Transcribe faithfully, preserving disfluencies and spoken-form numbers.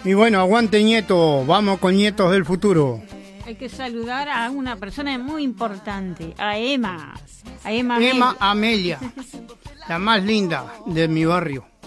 Y bueno, aguante Nieto, vamos con Nietos del Futuro. Hay que saludar a una persona muy importante, a Emma. A Emma, Emma Amelia, la más linda de mi barrio.